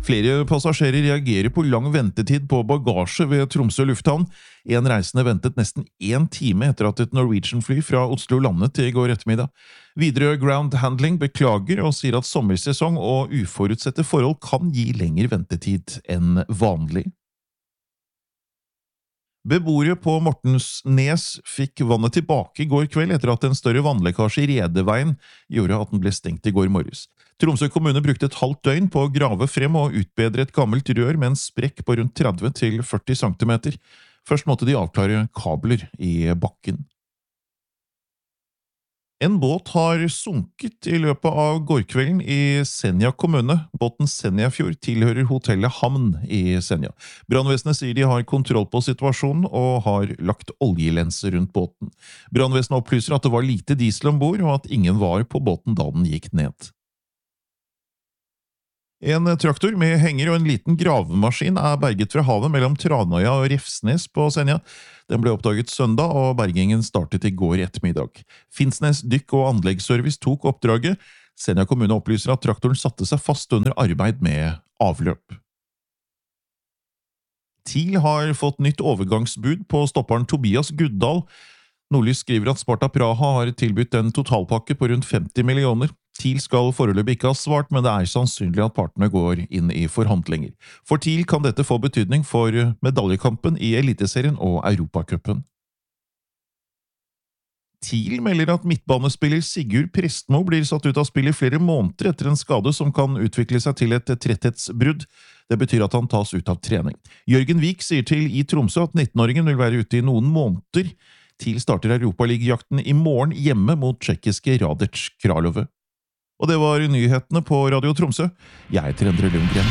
Flere passasjerer reagerer på lang ventetid på bagasje ved Tromsø lufthavn. En reisende ventet nesten 1 time etter at et Norwegian-fly fra Oslo landet i går ettermiddag. Videre Ground Handling beklager og sier at sommersesong og uforutsette forhold kan gi lengre ventetid enn vanlig. Beboere på Mortensnes fikk vannet tilbake i går kveld etter at en større vannlekkasje i Redeveien gjorde at den ble stengt i går morges. Tromsø kommune brukte et halvt døgn på å grave frem og utbedre et gammelt rør med en sprekk på rundt 30 til 40 centimeter. Først måtte de avklare kabler i bakken. En båt har sunket i løpet av gårkvelden i Senja kommune. Båten Senjafjord tilhører hotellet Hamn i Senja. Brannvesenet sier de har kontroll på situasjonen og har lagt oljelenser rundt båten. Brannvesenet opplyser at det var lite diesel ombord og at ingen var på båten da den gikk ned. En traktor med henger og en liten gravemaskin er berget fra havet mellom Tranøya og Refsnes på Senja. Den ble oppdaget søndag, og bergingen startet i går ettermiddag. Finnsnes Dykk- og Anleggsservice tok oppdraget. Senja kommune opplyser at traktoren satte seg fast under arbeid med avløp. TIL har fått nytt overgangsbud på stopperen Tobias Guddal. Nordlys skriver at Sparta Praha har tilbudt en totalpakke på rundt 50 millioner. TIL skal foreløpig ikke ha svart, men det er sannsynlig at partene går inn i forhandlinger. For TIL kan dette få betydning for medaljekampen i Eliteserien og Europacupen. TIL melder at midtbanespiller Sigurd Prestmo blir satt ut av spill i flere måneder etter en skade som kan utvikle seg til et tretthetsbrudd. Det betyr at han tas ut av trening. Jørgen Vik sier til i Tromsø at 19-åringen vil være ute i noen måneder. TIL starter Europaligajakten i morgen hjemme mot tsjekkiske Radec Kralove. Og det var nyhetene på Radio Tromsø. Jeg heter Endre Lundgren.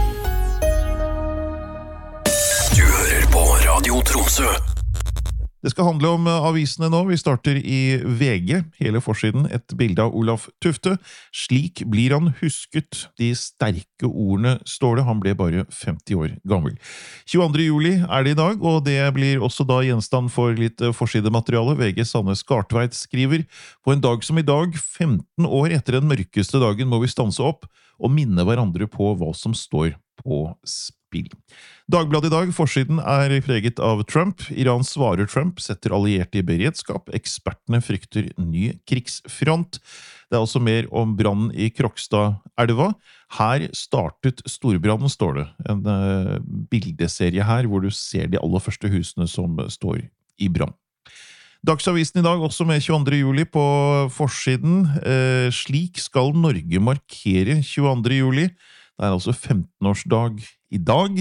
Du hører på Radio Tromsø. Det skal handle om avisene nå. Vi starter i VG. Hele forsiden et bilde av Olaf Tufte. Slik blir han husket. De sterke ordene står det. Han ble bare 50 år gammel. 22. juli er det i dag, og det blir også da gjenstand for litt forsidemateriale. VG Sanne Skartveit skriver: På en dag som i dag, 15 år etter den mørkeste dagen, må vi stanse opp og minne hverandre på hva som står på spill. Dagbladet i dag, forsiden er preget av Trump. Iran svarer Trump, setter allierte i beredskap. Ekspertene frykter ny krigsfront. Det er også mer om brannen i Krokstadelva. Her startet storbrannen, står det. En bildeserie her, hvor du ser de aller første husene som står i brann. Dagsavisen i dag, også med 22. juli på forsiden. Slik skal Norge markere 22. juli. Det er altså 15-årsdag i dag.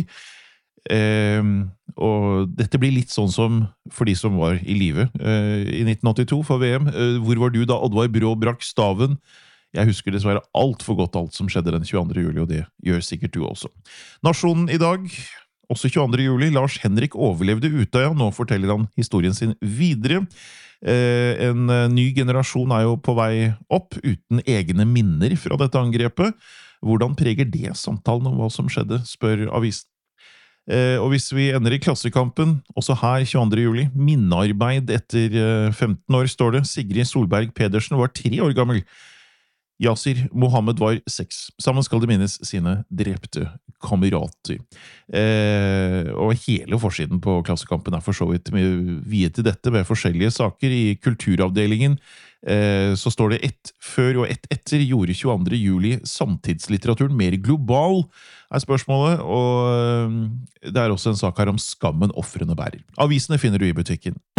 Og dette blir litt sånn som for de som var i live i 1982 for VM. Hvor var du da Oddvar Brå brakk staven? Jeg husker dessverre alt for godt alt som skjedde den 22. juli, og det gjør sikkert du også. Nasjonen i dag, også 22. juli. Lars Henrik overlevde Utøya. Nå forteller han historien sin videre. En ny generasjon er jo på vei opp uten egne minner fra dette angrepet. Hvordan preger det samtalen om hva som skjedde, spør avisen. Og hvis vi ender i Klassekampen, også her 22. juli, minnearbeid etter 15 år, står det. Sigrid Solberg Pedersen var 3 år gammel. Yasir Mohammed var 6. Sammen skal de minnes sine drepte kamerater. Og hele forsiden på Klassekampen er for så vidt viet til dette med forskjellige saker. I kulturavdelingen så står det: ett før og ett etter gjorde 22. juli samtidslitteraturen mer global, er spørsmålet, og det er også en sak her om skammen offrene bærer. Avisene finner du i butikken.